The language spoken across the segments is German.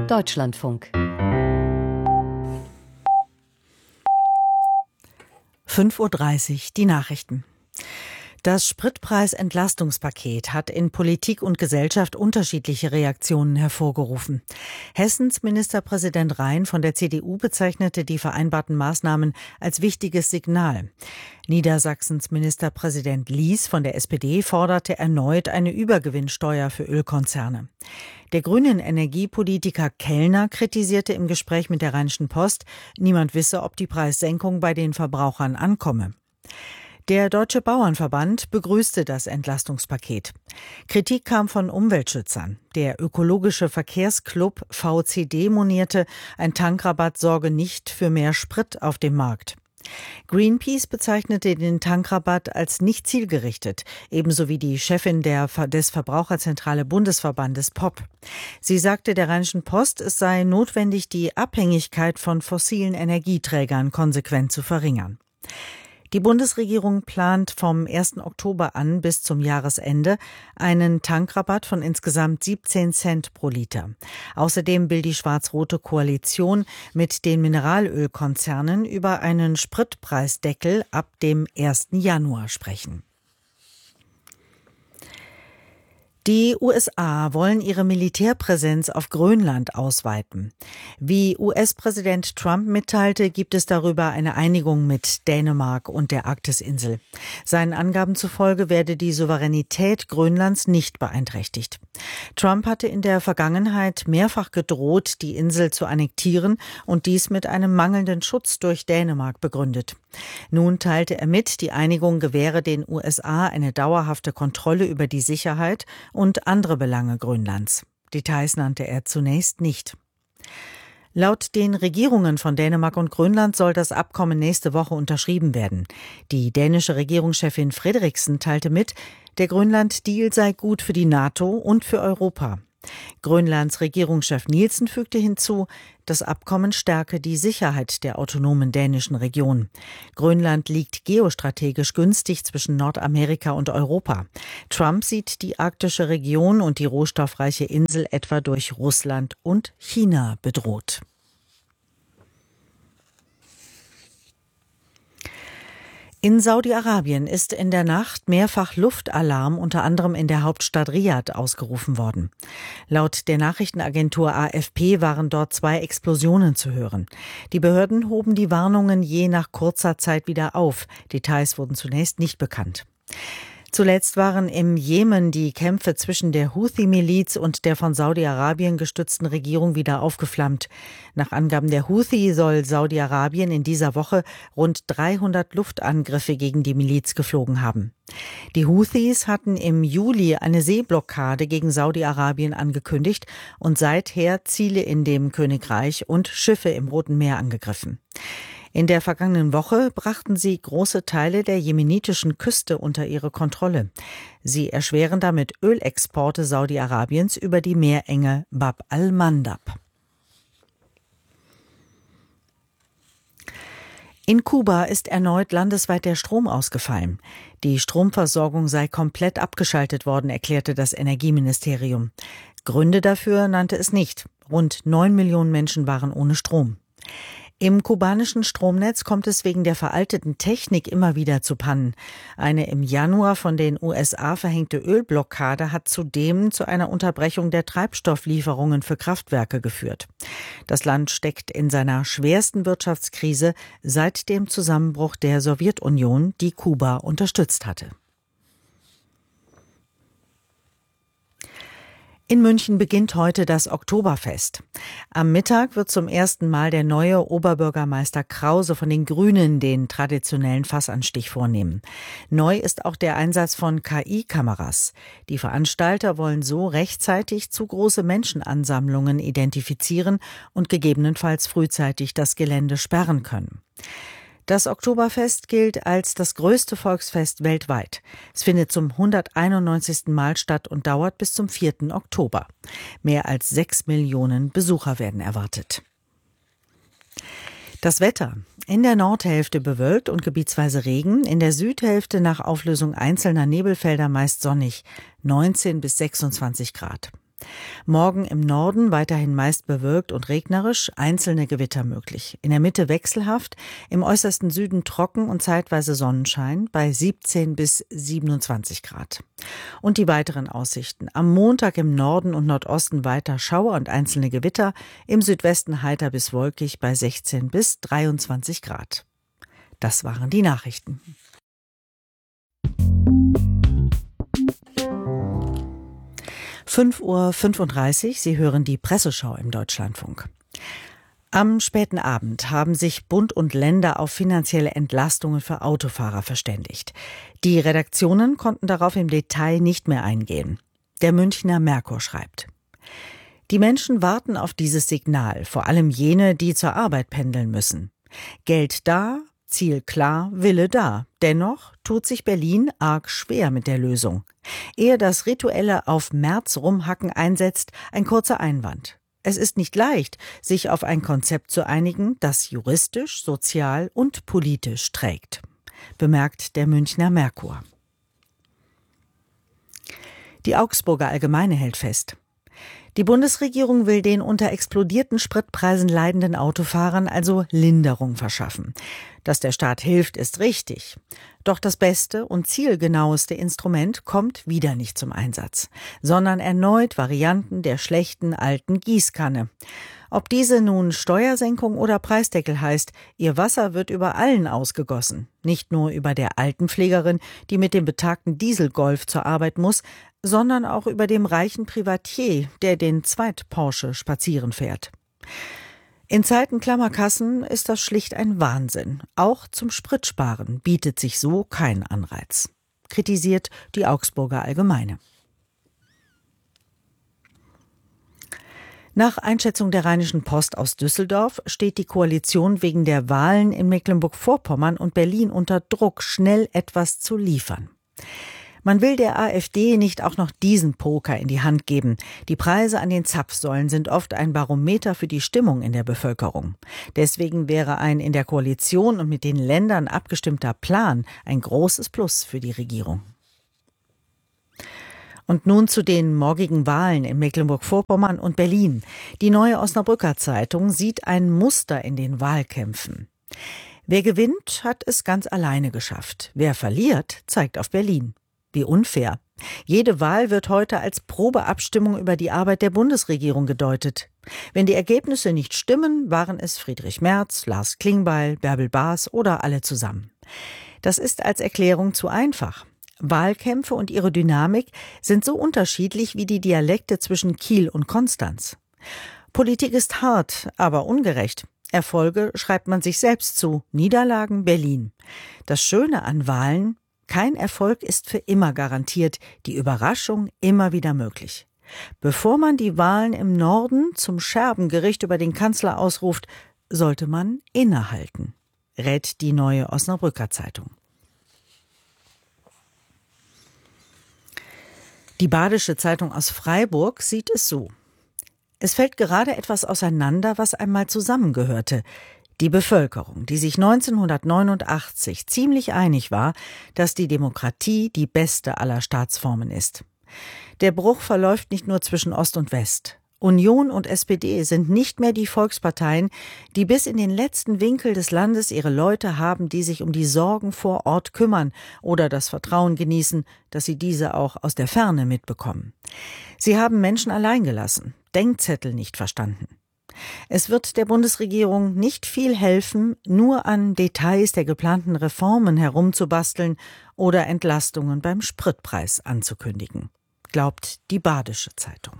Deutschlandfunk. 5:30 Uhr, die Nachrichten. Das Spritpreisentlastungspaket hat in Politik und Gesellschaft unterschiedliche Reaktionen hervorgerufen. Hessens Ministerpräsident Rhein von der CDU bezeichnete die vereinbarten Maßnahmen als wichtiges Signal. Niedersachsens Ministerpräsident Lies von der SPD forderte erneut eine Übergewinnsteuer für Ölkonzerne. Der grünen Energiepolitiker Kellner kritisierte im Gespräch mit der Rheinischen Post, niemand wisse, ob die Preissenkung bei den Verbrauchern ankomme. Der Deutsche Bauernverband begrüßte das Entlastungspaket. Kritik kam von Umweltschützern. Der ökologische Verkehrsclub VCD monierte, ein Tankrabatt sorge nicht für mehr Sprit auf dem Markt. Greenpeace bezeichnete den Tankrabatt als nicht zielgerichtet, ebenso wie die Chefin des Verbraucherzentrale Bundesverbandes POP. Sie sagte der Rheinischen Post, es sei notwendig, die Abhängigkeit von fossilen Energieträgern konsequent zu verringern. Die Bundesregierung plant vom 1. Oktober an bis zum Jahresende einen Tankrabatt von insgesamt 17 Cent pro Liter. Außerdem will die schwarz-rote Koalition mit den Mineralölkonzernen über einen Spritpreisdeckel ab dem 1. Januar sprechen. Die USA wollen ihre Militärpräsenz auf Grönland ausweiten. Wie US-Präsident Trump mitteilte, gibt es darüber eine Einigung mit Dänemark und der Arktisinsel. Seinen Angaben zufolge werde die Souveränität Grönlands nicht beeinträchtigt. Trump hatte in der Vergangenheit mehrfach gedroht, die Insel zu annektieren und dies mit einem mangelnden Schutz durch Dänemark begründet. Nun teilte er mit, die Einigung gewähre den USA eine dauerhafte Kontrolle über die Sicherheit und andere Belange Grönlands. Details nannte er zunächst nicht. Laut den Regierungen von Dänemark und Grönland soll das Abkommen nächste Woche unterschrieben werden. Die dänische Regierungschefin Frederiksen teilte mit, der Grönland-Deal sei gut für die NATO und für Europa. Grönlands Regierungschef Nielsen fügte hinzu, das Abkommen stärke die Sicherheit der autonomen dänischen Region. Grönland liegt geostrategisch günstig zwischen Nordamerika und Europa. Trump sieht die arktische Region und die rohstoffreiche Insel etwa durch Russland und China bedroht. In Saudi-Arabien ist in der Nacht mehrfach Luftalarm unter anderem in der Hauptstadt Riad ausgerufen worden. Laut der Nachrichtenagentur AFP waren dort 2 Explosionen zu hören. Die Behörden hoben die Warnungen je nach kurzer Zeit wieder auf. Details wurden zunächst nicht bekannt. Zuletzt waren im Jemen die Kämpfe zwischen der Houthi-Miliz und der von Saudi-Arabien gestützten Regierung wieder aufgeflammt. Nach Angaben der Houthi soll Saudi-Arabien in dieser Woche rund 300 Luftangriffe gegen die Miliz geflogen haben. Die Houthis hatten im Juli eine Seeblockade gegen Saudi-Arabien angekündigt und seither Ziele in dem Königreich und Schiffe im Roten Meer angegriffen. In der vergangenen Woche brachten sie große Teile der jemenitischen Küste unter ihre Kontrolle. Sie erschweren damit Ölexporte Saudi-Arabiens über die Meerenge Bab al-Mandab. In Kuba ist erneut landesweit der Strom ausgefallen. Die Stromversorgung sei komplett abgeschaltet worden, erklärte das Energieministerium. Gründe dafür nannte es nicht. Rund 9 Millionen Menschen waren ohne Strom. Im kubanischen Stromnetz kommt es wegen der veralteten Technik immer wieder zu Pannen. Eine im Januar von den USA verhängte Ölblockade hat zudem zu einer Unterbrechung der Treibstofflieferungen für Kraftwerke geführt. Das Land steckt in seiner schwersten Wirtschaftskrise seit dem Zusammenbruch der Sowjetunion, die Kuba unterstützt hatte. In München beginnt heute das Oktoberfest. Am Mittag wird zum ersten Mal der neue Oberbürgermeister Krause von den Grünen den traditionellen Fassanstich vornehmen. Neu ist auch der Einsatz von KI-Kameras. Die Veranstalter wollen so rechtzeitig zu große Menschenansammlungen identifizieren und gegebenenfalls frühzeitig das Gelände sperren können. Das Oktoberfest gilt als das größte Volksfest weltweit. Es findet zum 191. Mal statt und dauert bis zum 4. Oktober. Mehr als 6 Millionen Besucher werden erwartet. Das Wetter. In der Nordhälfte bewölkt und gebietsweise Regen, in der Südhälfte nach Auflösung einzelner Nebelfelder meist sonnig, 19 bis 26 Grad. Morgen im Norden weiterhin meist bewölkt und regnerisch, einzelne Gewitter möglich. In der Mitte wechselhaft, im äußersten Süden trocken und zeitweise Sonnenschein bei 17 bis 27 Grad. Und die weiteren Aussichten. Am Montag im Norden und Nordosten weiter Schauer und einzelne Gewitter, im Südwesten heiter bis wolkig bei 16 bis 23 Grad. Das waren die Nachrichten. 5:35 Uhr, Sie hören die Presseschau im Deutschlandfunk. Am späten Abend haben sich Bund und Länder auf finanzielle Entlastungen für Autofahrer verständigt. Die Redaktionen konnten darauf im Detail nicht mehr eingehen. Der Münchner Merkur schreibt: Die Menschen warten auf dieses Signal, vor allem jene, die zur Arbeit pendeln müssen. Geld da, Ziel klar, Wille da. Dennoch tut sich Berlin arg schwer mit der Lösung. Ehe das rituelle auf März rumhacken einsetzt, ein kurzer Einwand. Es ist nicht leicht, sich auf ein Konzept zu einigen, das juristisch, sozial und politisch trägt, bemerkt der Münchner Merkur. Die Augsburger Allgemeine hält fest: Die Bundesregierung will den unter explodierten Spritpreisen leidenden Autofahrern also Linderung verschaffen. Dass der Staat hilft, ist richtig. Doch das beste und zielgenaueste Instrument kommt wieder nicht zum Einsatz, sondern erneut Varianten der schlechten alten Gießkanne. Ob diese nun Steuersenkung oder Preisdeckel heißt, ihr Wasser wird über allen ausgegossen. Nicht nur über der Altenpflegerin, die mit dem betagten Dieselgolf zur Arbeit muss, sondern auch über dem reichen Privatier, der den Zweit-Porsche spazieren fährt. In Zeiten Klammerkassen ist das schlicht ein Wahnsinn. Auch zum Spritsparen bietet sich so kein Anreiz, kritisiert die Augsburger Allgemeine. Nach Einschätzung der Rheinischen Post aus Düsseldorf steht die Koalition wegen der Wahlen in Mecklenburg-Vorpommern und Berlin unter Druck, schnell etwas zu liefern. Man will der AfD nicht auch noch diesen Poker in die Hand geben. Die Preise an den Zapfsäulen sind oft ein Barometer für die Stimmung in der Bevölkerung. Deswegen wäre ein in der Koalition und mit den Ländern abgestimmter Plan ein großes Plus für die Regierung. Und nun zu den morgigen Wahlen in Mecklenburg-Vorpommern und Berlin. Die Neue Osnabrücker Zeitung sieht ein Muster in den Wahlkämpfen. Wer gewinnt, hat es ganz alleine geschafft. Wer verliert, zeigt auf Berlin. Wie unfair. Jede Wahl wird heute als Probeabstimmung über die Arbeit der Bundesregierung gedeutet. Wenn die Ergebnisse nicht stimmen, waren es Friedrich Merz, Lars Klingbeil, Bärbel Baas oder alle zusammen. Das ist als Erklärung zu einfach. Wahlkämpfe und ihre Dynamik sind so unterschiedlich wie die Dialekte zwischen Kiel und Konstanz. Politik ist hart, aber ungerecht. Erfolge schreibt man sich selbst zu, Niederlagen Berlin. Das Schöne an Wahlen: Kein Erfolg ist für immer garantiert, die Überraschung immer wieder möglich. Bevor man die Wahlen im Norden zum Scherbengericht über den Kanzler ausruft, sollte man innehalten, rät die Neue Osnabrücker Zeitung. Die Badische Zeitung aus Freiburg sieht es so: Es fällt gerade etwas auseinander, was einmal zusammengehörte. Die Bevölkerung, die sich 1989 ziemlich einig war, dass die Demokratie die beste aller Staatsformen ist. Der Bruch verläuft nicht nur zwischen Ost und West. Union und SPD sind nicht mehr die Volksparteien, die bis in den letzten Winkel des Landes ihre Leute haben, die sich um die Sorgen vor Ort kümmern oder das Vertrauen genießen, dass sie diese auch aus der Ferne mitbekommen. Sie haben Menschen allein gelassen, Denkzettel nicht verstanden. Es wird der Bundesregierung nicht viel helfen, nur an Details der geplanten Reformen herumzubasteln oder Entlastungen beim Spritpreis anzukündigen, glaubt die Badische Zeitung.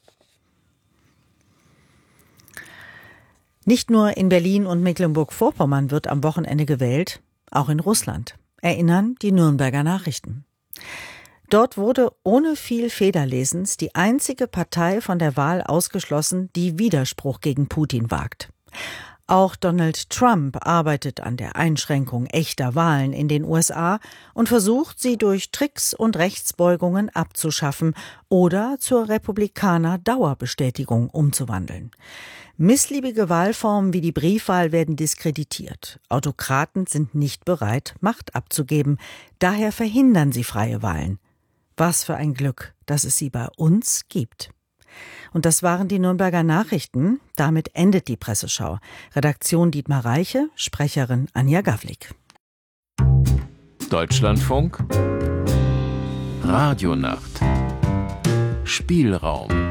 Nicht nur in Berlin und Mecklenburg-Vorpommern wird am Wochenende gewählt, auch in Russland, erinnern die Nürnberger Nachrichten. Dort wurde ohne viel Federlesens die einzige Partei von der Wahl ausgeschlossen, die Widerspruch gegen Putin wagt. Auch Donald Trump arbeitet an der Einschränkung echter Wahlen in den USA und versucht, sie durch Tricks und Rechtsbeugungen abzuschaffen oder zur Republikaner-Dauerbestätigung umzuwandeln. Missliebige Wahlformen wie die Briefwahl werden diskreditiert. Autokraten sind nicht bereit, Macht abzugeben. Daher verhindern sie freie Wahlen. Was für ein Glück, dass es sie bei uns gibt. Und das waren die Nürnberger Nachrichten. Damit endet die Presseschau. Redaktion Dietmar Reiche, Sprecherin Anja Gawlik. Deutschlandfunk Radionacht Spielraum